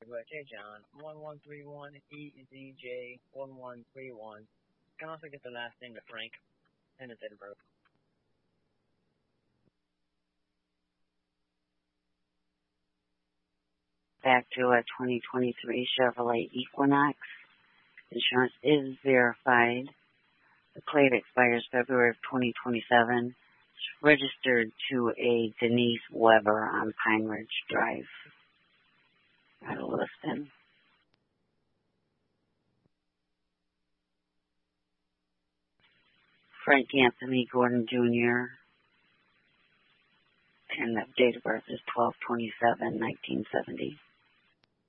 by J. John 1131 EZJ 1131. Can also get the last name to Frank and his date of birth. Back to a 2023 Chevrolet Equinox. Insurance is verified. The plate expires February of 2027. It's registered to a Denise Weber on Pine Ridge Drive. Got a listing. Frank Anthony Gordon Jr. And the date of birth is 12/27/1970.